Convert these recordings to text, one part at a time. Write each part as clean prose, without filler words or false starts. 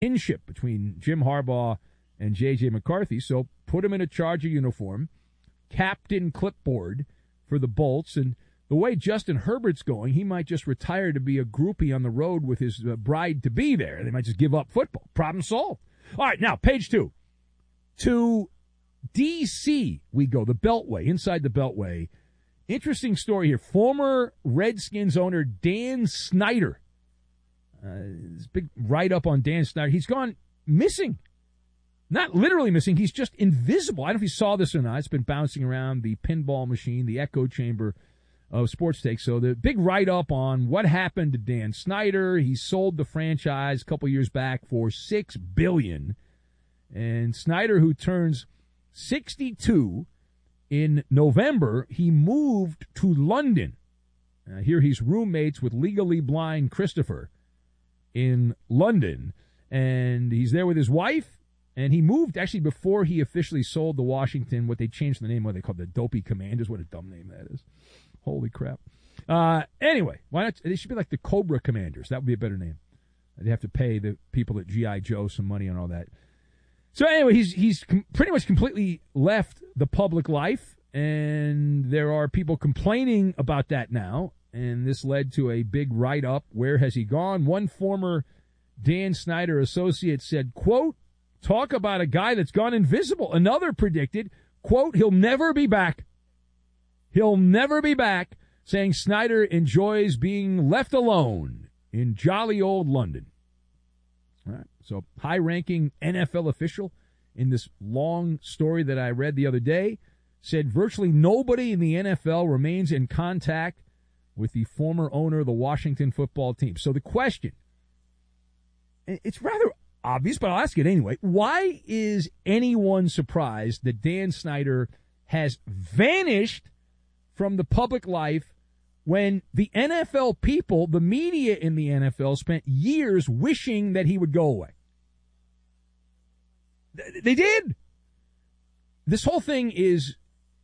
kinship between Jim Harbaugh and J.J. McCarthy. So put him in a Charger uniform, captain clipboard for the Bolts, and the way Justin Herbert's going, he might just retire to be a groupie on the road with his bride-to-be there. They might just give up football. Problem solved. All right, now, page 2. To D.C. we go, the Beltway, inside the Beltway. Interesting story here. Former Redskins owner Dan Snyder. This big write-up on Dan Snyder. He's gone missing. Not literally missing. He's just invisible. I don't know if you saw this or not. It's been bouncing around the pinball machine, the echo chamber of Sports Take. So the big write-up on what happened to Dan Snyder. He sold the franchise a couple years back for $6 billion. And Snyder, who turns 62 in November, he moved to London. Here he's roommates with Legally Blind Christopher in London. And he's there with his wife. And he moved actually before he officially sold the Washington, what they changed the name, what they called the Dopey Commanders. What a dumb name that is. Holy crap. Anyway, why not? They should be like the Cobra Commanders. That would be a better name. They have to pay the people at G.I. Joe some money on all that. So anyway, he's pretty much completely left the public life, and there are people complaining about that now, and this led to a big write-up. Where has he gone? One former Dan Snyder associate said, quote, talk about a guy that's gone invisible. Another predicted, quote, he'll never be back. He'll never be back, saying Snyder enjoys being left alone in jolly old London. All right. So high-ranking NFL official in this long story that I read the other day said virtually nobody in the NFL remains in contact with the former owner of the Washington football team. So the question, it's rather obvious, but I'll ask it anyway. Why is anyone surprised that Dan Snyder has vanished from the public life when the NFL people, the media in the NFL, spent years wishing that he would go away? They did. This whole thing is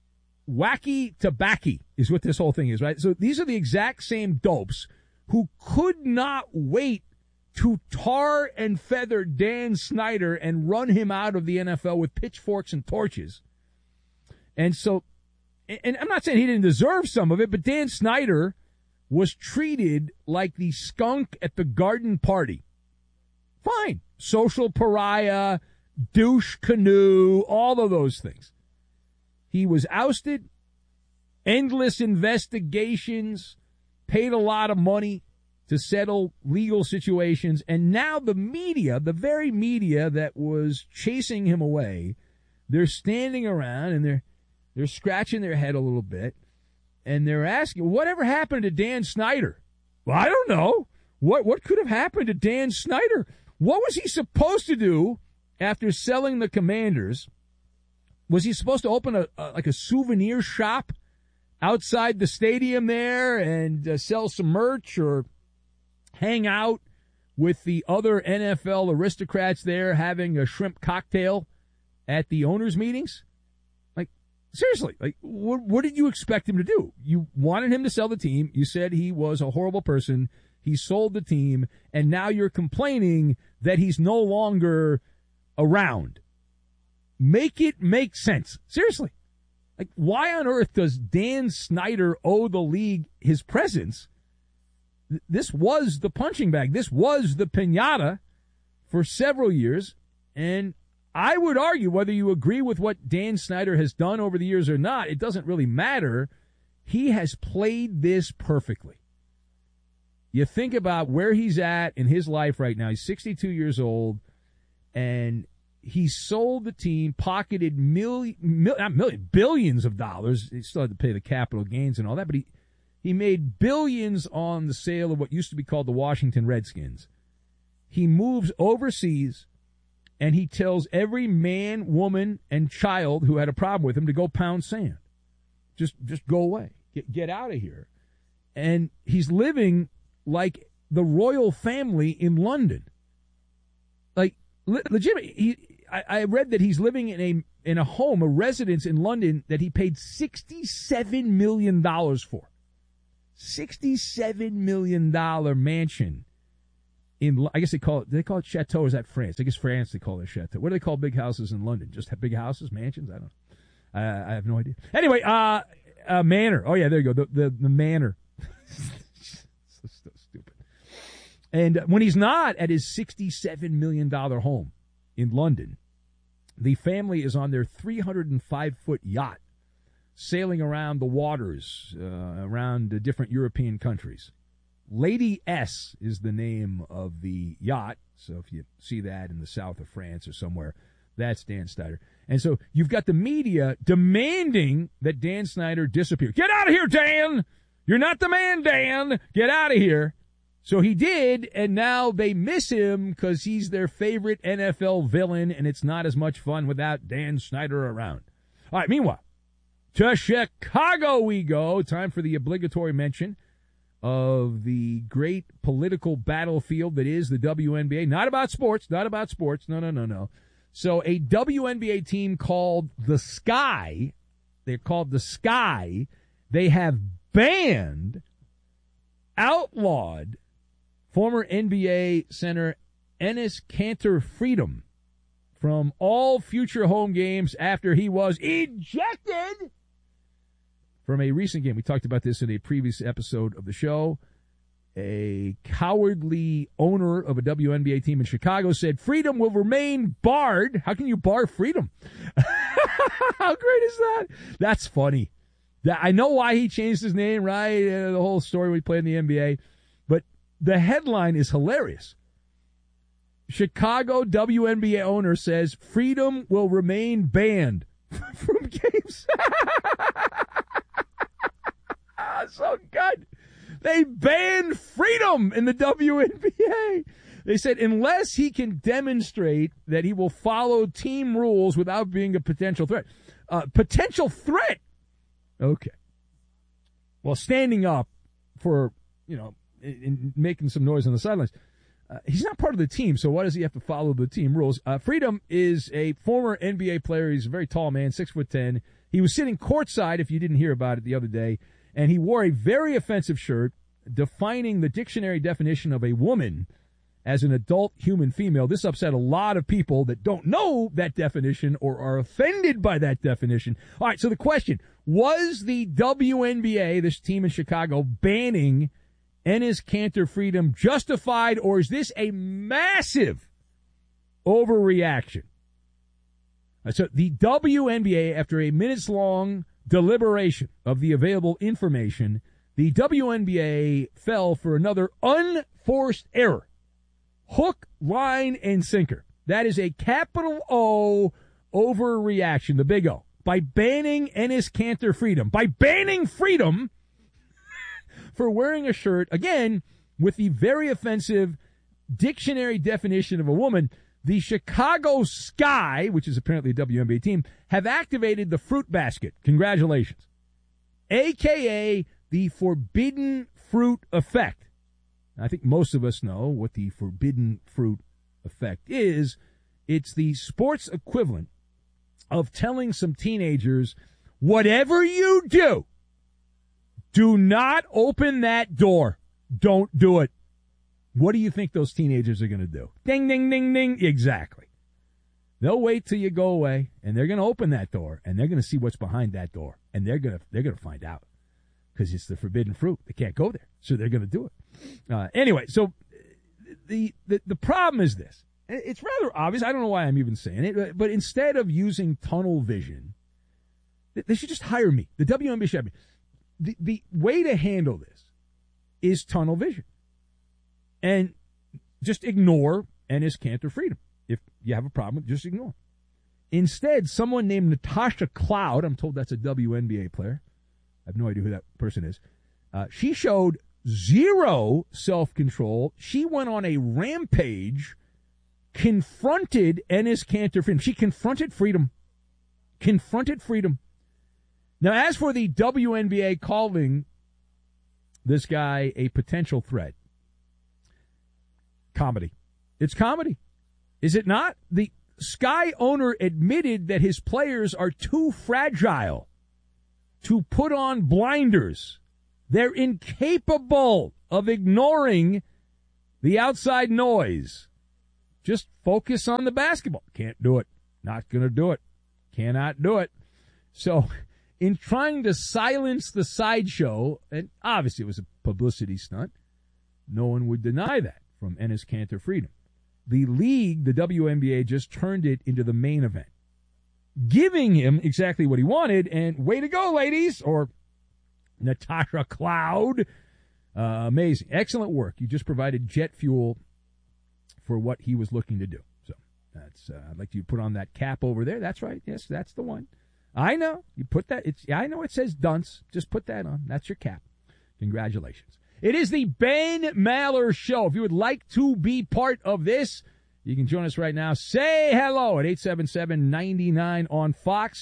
wacky to backy is what this whole thing is, right? So these are the exact same dopes who could not wait to tar and feather Dan Snyder and run him out of the NFL with pitchforks and torches. And so, and I'm not saying he didn't deserve some of it, but Dan Snyder was treated like the skunk at the garden party. Fine. Social pariah, douche canoe, all of those things. He was ousted, endless investigations, paid a lot of money to settle legal situations, and now the media, the very media that was chasing him away, they're standing around and they're scratching their head a little bit, and they're asking, whatever happened to Dan Snyder? Well, I don't know. What could have happened to Dan Snyder? What was he supposed to do after selling the Commanders? Was he supposed to open a souvenir shop outside the stadium there and sell some merch, or hang out with the other NFL aristocrats there having a shrimp cocktail at the owners' meetings? Like, seriously, like, what did you expect him to do? You wanted him to sell the team. You said he was a horrible person. He sold the team, and now you're complaining that he's no longer around. Make it make sense. Seriously. Like, why on earth does Dan Snyder owe the league his presence? This was the punching bag. This was the piñata for several years. And I would argue, whether you agree with what Dan Snyder has done over the years or not, it doesn't really matter. He has played this perfectly. You think about where he's at in his life right now. He's 62 years old, and he sold the team, pocketed billions of dollars. He still had to pay the capital gains and all that, but he made billions on the sale of what used to be called the Washington Redskins. He moves overseas, and he tells every man, woman, and child who had a problem with him to go pound sand. Just go away. Get out of here. And he's living like the royal family in London. Like, legitimately, I read that he's living in a home, a residence in London that he paid $67 million for. $67 million mansion I guess they call it chateau, or is that France? I guess France they call it a chateau. What do they call big houses in London? Just have big houses, mansions? I don't know. I have no idea. Anyway, manor. Oh, yeah, there you go. The manor. so stupid. And when he's not at his $67 million home in London, the family is on their 305-foot yacht sailing around the waters, around different European countries. Lady S is the name of the yacht. So if you see that in the south of France or somewhere, that's Dan Snyder. And so you've got the media demanding that Dan Snyder disappear. Get out of here, Dan! You're not the man, Dan! Get out of here! So he did, and now they miss him because he's their favorite NFL villain, and it's not as much fun without Dan Snyder around. All right, meanwhile, to Chicago we go. Time for the obligatory mention of the great political battlefield that is the WNBA. Not about sports. No. So a WNBA team called the Sky, they're called the Sky, they have banned, outlawed, former NBA center Enes Kanter Freedom from all future home games after he was ejected from a recent game. We talked about this in a previous episode of the show. A cowardly owner of a WNBA team in Chicago said Freedom will remain barred. How can you bar Freedom? How great is that? That's funny. I know why he changed his name, right? The whole story we played in the NBA. But the headline is hilarious. Chicago WNBA owner says Freedom will remain banned from games. So good. They banned Freedom in the WNBA. They said unless he can demonstrate that he will follow team rules without being a potential threat. Potential threat? Okay. Well, standing up for, in making some noise on the sidelines, he's not part of the team, so why does he have to follow the team rules? Freedom is a former NBA player. He's a very tall man, 6'10". He was sitting courtside, if you didn't hear about it the other day, and he wore a very offensive shirt defining the dictionary definition of a woman as an adult human female. This upset a lot of people that don't know that definition or are offended by that definition. All right, so the question, was the WNBA, this team in Chicago, banning Enes Kanter Freedom justified, or is this a massive overreaction? So the WNBA, after a minutes-long deliberation of the available information, the WNBA fell for another unforced error. Hook, line, and sinker. That is a capital O overreaction, the big O. By banning Enes Kanter Freedom. By banning Freedom for wearing a shirt, again, with the very offensive dictionary definition of a woman, the Chicago Sky, which is apparently a WNBA team, have activated the fruit basket. Congratulations. AKA the forbidden fruit effect. I think most of us know what the forbidden fruit effect is. It's the sports equivalent of telling some teenagers, whatever you do, do not open that door. Don't do it. What do you think those teenagers are going to do? Ding, ding, ding, ding. Exactly. They'll wait till you go away, and they're going to open that door, and they're going to see what's behind that door, and they're going to find out because it's the forbidden fruit. They can't go there, so they're going to do it. Anyway, so the problem is this. It's rather obvious. I don't know why I'm even saying it, but instead of using tunnel vision, they should just hire me. The WNBA should hire me. The way to handle this is tunnel vision. And just ignore Enes Kanter Freedom. If you have a problem, just ignore. Instead, someone named Natasha Cloud, I'm told that's a WNBA player. I have no idea who that person is. She showed zero self-control. She went on a rampage, confronted Enes Kanter Freedom. She confronted Freedom. Confronted Freedom. Now, as for the WNBA calling this guy a potential threat, comedy. It's comedy. Is it not? The Sky owner admitted that his players are too fragile to put on blinders. They're incapable of ignoring the outside noise. Just focus on the basketball. Can't do it. Not going to do it. Cannot do it. So in trying to silence the sideshow, and obviously it was a publicity stunt, no one would deny that from Enes Kanter Freedom. The league, the WNBA, just turned it into the main event, giving him exactly what he wanted, and way to go, ladies, or Natasha Cloud. Amazing. Excellent work. You just provided jet fuel for what he was looking to do. So that's I'd like you to put on that cap over there. That's right. Yes, that's the one. I know. You put that. I know it says dunce. Just put that on. That's your cap. Congratulations. It is the Ben Maller Show. If you would like to be part of this, you can join us right now. Say hello at 877-99 on Fox,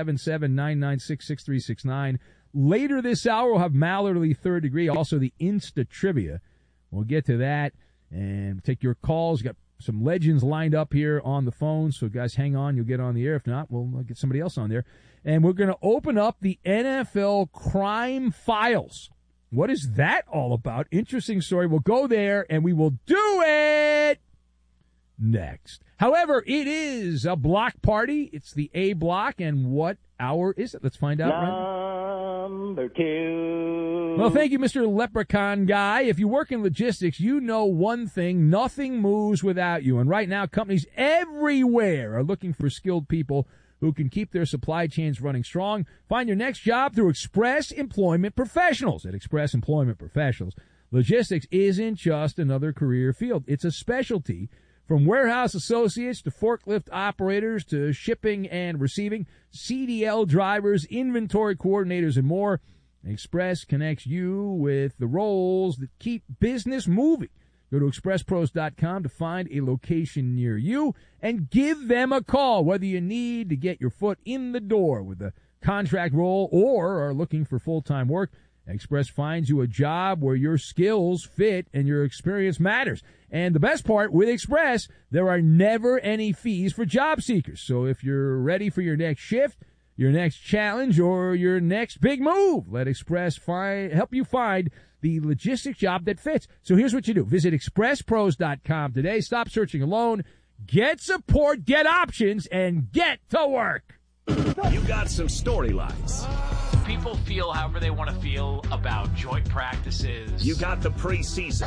877-996-6369. Later this hour, we'll have Mallerly Third Degree, also the Insta Trivia. We'll get to that and take your calls. Got some legends lined up here on the phone, so guys, hang on. You'll get on the air. If not, we'll get somebody else on there. And we're going to open up the NFL Crime Files. What is that all about? Interesting story. We'll go there, and we will do it next. However, it is a block party. It's the A block, and what hour is it? Let's find out. Number 2. Well, thank you, Mr. Leprechaun Guy. If you work in logistics, you know one thing: nothing moves without you. And right now, companies everywhere are looking for skilled people who can keep their supply chains running strong. Find your next job through Express Employment Professionals. At Express Employment Professionals, logistics isn't just another career field. It's a specialty. From warehouse associates to forklift operators to shipping and receiving, CDL drivers, inventory coordinators, and more, Express connects you with the roles that keep business moving. Go to expresspros.com to find a location near you and give them a call, whether you need to get your foot in the door with a contract role or are looking for full-time work. Express finds you a job where your skills fit and your experience matters. And the best part, with Express, there are never any fees for job seekers. So if you're ready for your next shift, your next challenge, or your next big move, let Express help you find the logistics job that fits. So here's what you do. Visit expresspros.com today. Stop searching alone. Get support, get options, and get to work. You got some storylines. People feel however they want to feel about joint practices. You got the preseason.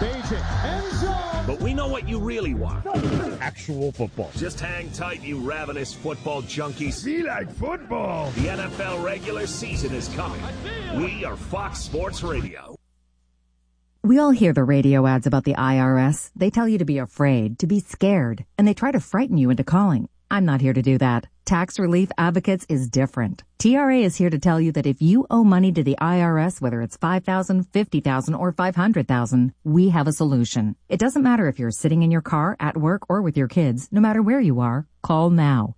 But we know what you really want. Actual football. Just hang tight, you ravenous football junkies. Be like football. The NFL regular season is coming. We are Fox Sports Radio. We all hear the radio ads about the IRS. They tell you to be afraid, to be scared, and they try to frighten you into calling. I'm not here to do that. Tax Relief Advocates is different. TRA is here to tell you that if you owe money to the IRS, whether it's $5,000, $50,000, or $500,000, we have a solution. It doesn't matter if you're sitting in your car, at work, or with your kids. No matter where you are, call now.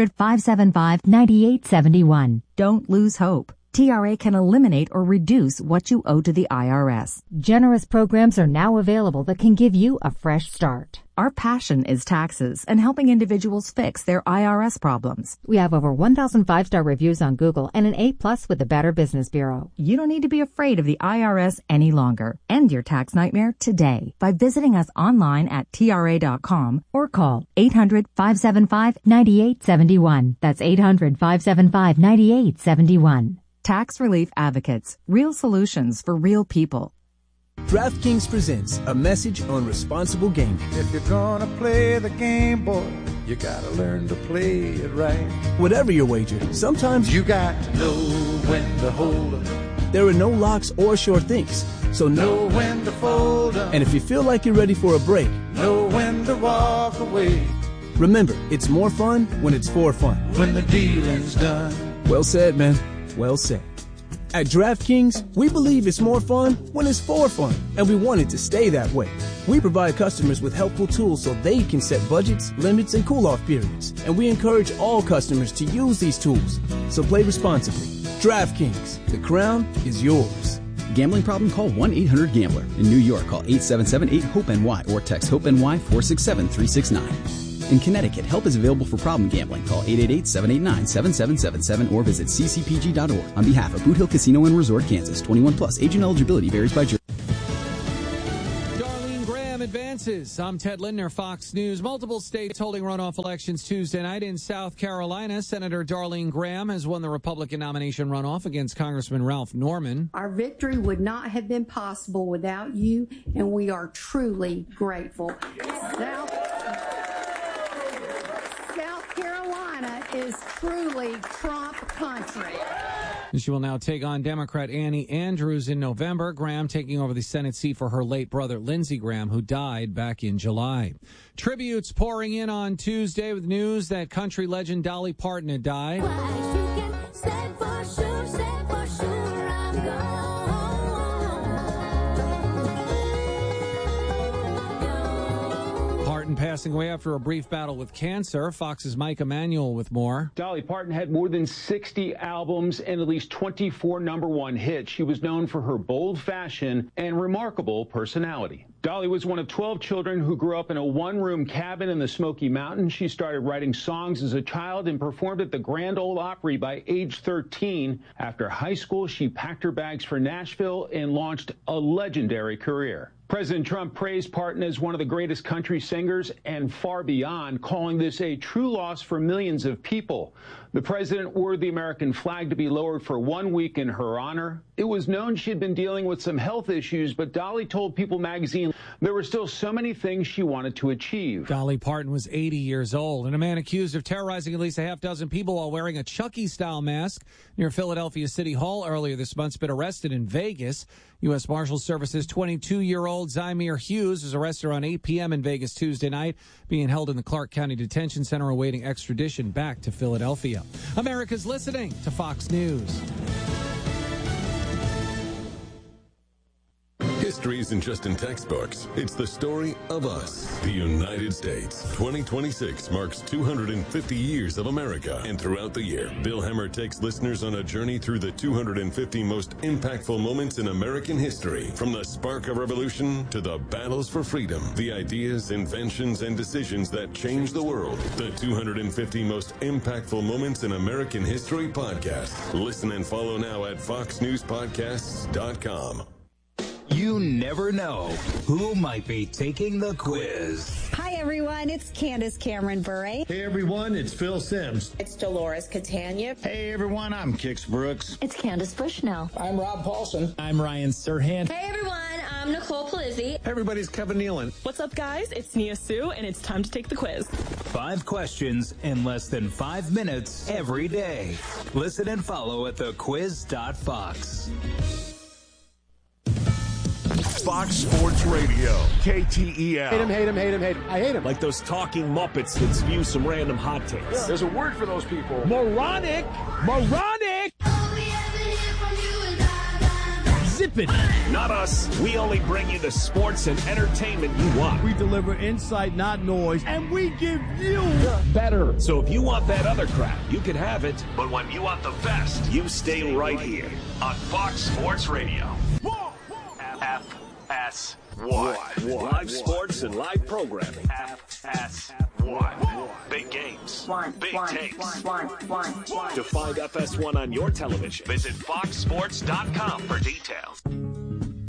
800-575-9871. Don't lose hope. TRA can eliminate or reduce what you owe to the IRS. Generous programs are now available that can give you a fresh start. Our passion is taxes and helping individuals fix their IRS problems. We have over 1,000 5-star reviews on Google and an A+ with the Better Business Bureau. You don't need to be afraid of the IRS any longer. End your tax nightmare today by visiting us online at TRA.com or call 800-575-9871. That's 800-575-9871. Tax Relief Advocates. Real solutions for real people. DraftKings presents a message on responsible gaming. If you're gonna play the game, boy, you gotta learn to play it right. Whatever your wager, sometimes you got to know when to hold 'em. There are no locks or sure things, so know when to fold 'em. And if you feel like you're ready for a break, know when to walk away. Remember, it's more fun when it's for fun. When the dealing's done. Well said, man. Well said. At DraftKings, we believe it's more fun when it's for fun, and we want it to stay that way. We provide customers with helpful tools so they can set budgets, limits, and cool-off periods, and we encourage all customers to use these tools. So play responsibly. DraftKings, the crown is yours. Gambling problem? Call 1-800-GAMBLER. In New York, call 877-8-HOPE-NY or text HOPE-NY 467-369. In Connecticut, help is available for problem gambling. Call 888-789-7777 or visit ccpg.org. On behalf of Boot Hill Casino and Resort, Kansas, 21 plus. Age and eligibility varies by jurisdiction. Darlene Graham advances advances. I'm Ted Lindner, Fox News. Multiple states holding runoff elections Tuesday night. In South Carolina, Senator Darlene Graham has won the Republican nomination runoff against Congressman Ralph Norman. Our victory would not have been possible without you, and we are truly grateful. South Carolina is truly Trump country. She will now take on Democrat Annie Andrews in November. Graham taking over the Senate seat for her late brother, Lindsey Graham, who died back in July. Tributes pouring in on Tuesday with news that country legend Dolly Parton had died. Parton passing away after a brief battle with cancer. Fox's Mike Emanuel with more. Dolly Parton had more than 60 albums and at least 24 #1 hits. She was known for her bold fashion and remarkable personality. Dolly was one of 12 children who grew up in a one-room cabin in the Smoky Mountains. She started writing songs as a child and performed at the Grand Ole Opry by age 13. After high school, she packed her bags for Nashville and launched a legendary career. President Trump praised Parton as one of the greatest country singers and far beyond, calling this a true loss for millions of people. The president ordered the American flag to be lowered for 1 week in her honor. It was known she had been dealing with some health issues, but Dolly told People magazine there were still so many things she wanted to achieve. Dolly Parton was 80 years old, and a man accused of terrorizing at least a half-dozen people while wearing a Chucky-style mask near Philadelphia City Hall earlier this month has been arrested in Vegas. U.S. Marshal Service's 22-year-old Zymir Hughes was arrested around 8 p.m. in Vegas Tuesday night, being held in the Clark County Detention Center awaiting extradition back to Philadelphia. America's listening to Fox News. History isn't just in textbooks. It's the story of us, the United States. 2026 marks 250 years of America. And throughout the year, Bill Hemmer takes listeners on a journey through the 250 most impactful moments in American history. From the spark of revolution to the battles for freedom, the ideas, inventions, and decisions that changed the world. The 250 most impactful moments in American history podcast. Listen and follow now at foxnewspodcasts.com. You never know who might be taking the quiz. Hi, everyone. It's Candace Cameron Bure. Hey, everyone. It's Phil Sims. It's Dolores Catania. Hey, everyone. I'm Kix Brooks. It's Candace Bushnell. I'm Rob Paulson. I'm Ryan Serhant. Hey, everyone. I'm Nicole Palizzi. Everybody's Kevin Nealon. What's up, guys? It's Nia Sue, and it's time to take the quiz. 5 questions in less than 5 minutes every day. Listen and follow at thequiz.fox. Fox Sports Radio, KTEL. Hate him, hate him, hate him, hate him. I hate him. Like those talking Muppets that spew some random hot takes. Yeah. There's a word for those people. Moronic. Moronic. Zip it. Not us. We only bring you the sports and entertainment you want. We deliver insight, not noise, and we give you better. So if you want that other crap, you can have it. But when you want the best, you stay right here on Fox Sports Radio. FS1. Live sports and live programming. FS1. Big games. Big takes. To find FS1 on your television, visit foxsports.com for details.